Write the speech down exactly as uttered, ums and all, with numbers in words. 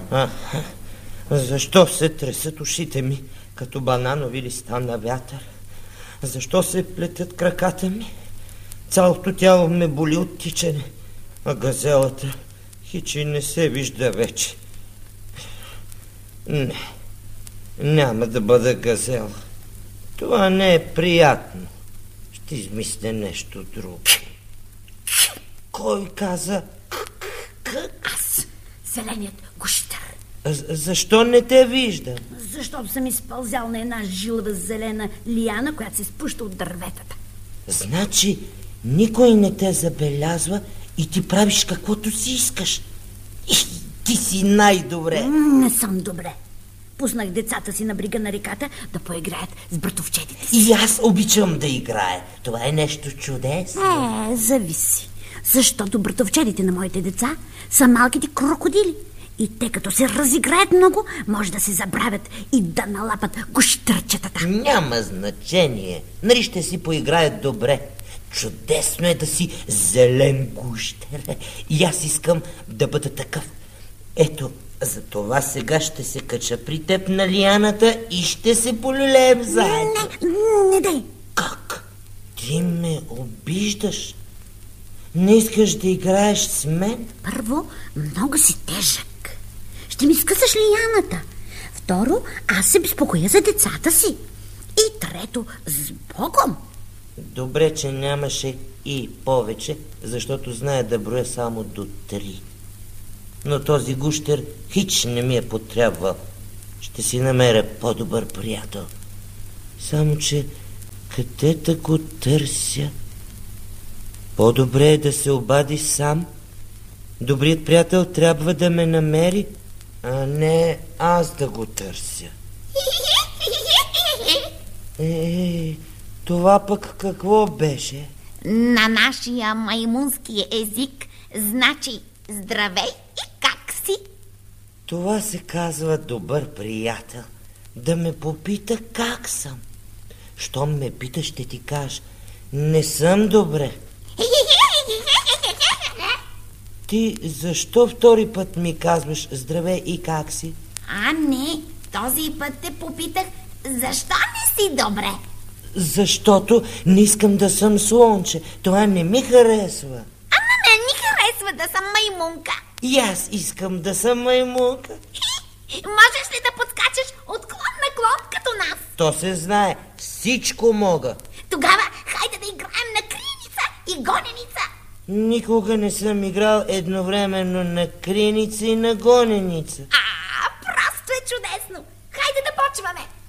А, защо се тресат ушите ми, като бананови листа на вятър? Защо се плетят краката ми? Цялото тяло ме боли от тичане, а газелата хичи не се вижда вече. Не, няма да бъда газела. Това не е приятно. Ще измисля нещо друго. Кой каза? Аз, зеленият гущер. Защо не те виждам? Защото съм изпълзял на една жилава зелена лиана, която се спуща от дърветата. Значи никой не те забелязва и ти правиш каквото си искаш. И ти си най-добре. Не съм добре. Пуснах децата си на брига на реката да поиграят с братовчетите си. И аз обичам да играя. Това е нещо чудесно. Е, зависи. Защото братовчетите на моите деца са малките крокодили. И те като се разиграят много, може да се забравят и да налапат гущърчетата. Няма значение. Нали ще си поиграят добре. Чудесно е да си зелен гущер. И аз искам да бъда такъв. Ето, за това сега ще се кача при теб на лианата и ще се полюлеем заедно. Не, не дай. Как? Ти ме обиждаш? Не искаш да играеш с мен? Първо, много си тежък. Ще ми скъсаш лияната. Второ, аз се безпокоя за децата си. И трето, с Богом. Добре, че нямаше и повече, защото знае да броя само до три. Но този гущер хич не ми е потребвал. Ще си намеря по-добър приятел. Само, че къде да го търся? По-добре е да се обади сам. Добрият приятел трябва да ме намери, а не аз да го търся. Е, това пък какво беше? На нашия маймунски език значи здравей и как си? Това се казва добър приятел. Да ме попита как съм. Щом ме пита, ще ти кажа: не съм добре. Ти защо втори път ми казваш здравей и как си? А не, този път те попитах защо не си добре. Защото не искам да съм слонче. Това не ми харесва. А на мен ми харесва да съм маймунка. И аз искам да съм маймунка. Можеш ли да подскачаш от клон на клон като нас? То се знае. Всичко мога. Тогава хайде да играем на криеница и гоненица. Никога не съм играл едновременно на криеница и на гоненица. А, просто е чудесно. Хайде да почваме.